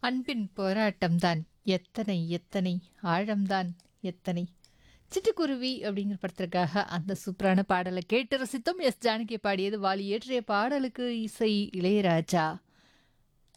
அன்பின் போராட்டம்தான் எத்தனை எத்தனை ஆழம்தான் எத்தனை. சிட்டுக்குருவி அப்படிங்கிற படத்திற்காக அந்த சூப்பரான பாடலை கேட்டு ரசித்தோம். எஸ் ஜானகி பாடியது. வாலி இயற்றிய பாடலுக்கு இசை இளையராஜா.